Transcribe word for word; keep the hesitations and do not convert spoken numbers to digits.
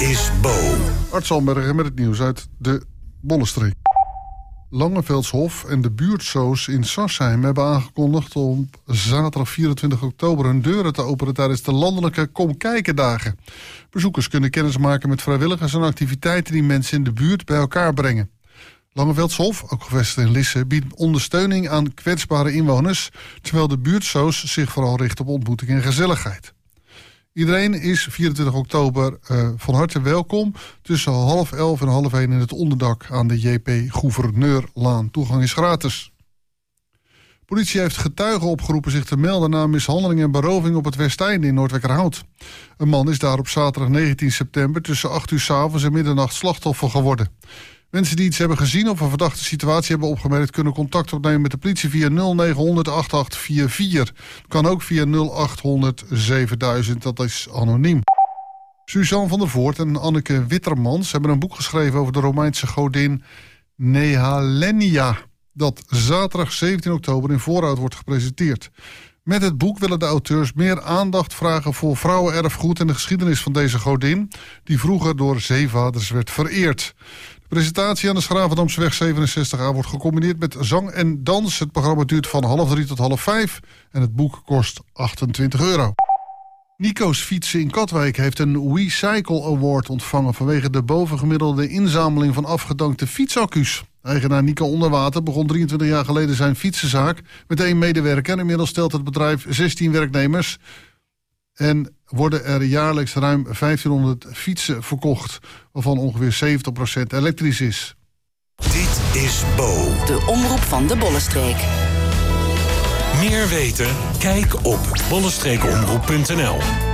is Bo. Art Zalmbergen met het nieuws uit de Bollenstreek. Langeveldshof en de buurtsoos in Sarsheim hebben aangekondigd om zaterdag vierentwintig oktober hun deuren te openen tijdens de landelijke Kom Kijken dagen. Bezoekers kunnen kennis maken met vrijwilligers en activiteiten die mensen in de buurt bij elkaar brengen. Langeveldshof, ook gevestigd in Lisse, biedt ondersteuning aan kwetsbare inwoners, terwijl de buurtsoos zich vooral richt op ontmoeting en gezelligheid. Iedereen is vierentwintig oktober uh, van harte welkom tussen half elf en half één in het onderdak aan de J P Gouverneurlaan. Toegang is gratis. Politie heeft getuigen opgeroepen zich te melden na mishandeling en beroving op het Westeinde in Noordwijkerhout. Een man is daar op zaterdag negentien september tussen acht uur 's avonds en middernacht slachtoffer geworden. Mensen die iets hebben gezien of een verdachte situatie hebben opgemerkt kunnen contact opnemen met de politie via nul negen honderd acht acht vier vier. Kan ook via nul acht honderd zevenduizend, dat is anoniem. Suzanne van der Voort en Anneke Wittermans hebben een boek geschreven over de Romeinse godin Nehalenia, dat zaterdag zeventien oktober in Voorhout wordt gepresenteerd. Met het boek willen de auteurs meer aandacht vragen voor vrouwenerfgoed en de geschiedenis van deze godin, die vroeger door zeevaders werd vereerd. De presentatie aan de Schravendamseweg zevenenzestig A wordt gecombineerd met zang en dans. Het programma duurt van half drie tot half vijf en het boek kost achtentwintig euro. Nico's Fietsen in Katwijk heeft een WeCycle Award ontvangen vanwege de bovengemiddelde inzameling van afgedankte fietsaccu's. Eigenaar Nico Onderwater begon drieëntwintig jaar geleden zijn fietsenzaak met één medewerker. Inmiddels stelt het bedrijf zestien werknemers en worden er jaarlijks ruim vijftienhonderd fietsen verkocht, waarvan ongeveer zeventig procent elektrisch is. Dit is Bo. De omroep van de Bollenstreek. Meer weten? Kijk op bollenstreekomroep punt n l.